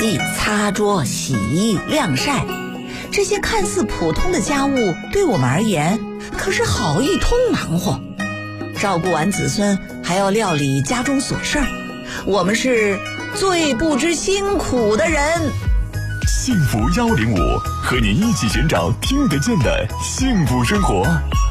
地、擦桌、洗衣、晾晒，这些看似普通的家务对我们而言可是好一通忙活。照顾完子孙还要料理家中琐事儿，我们是最不知辛苦的人。 幸福105，和您一起寻找听得见的幸福生活。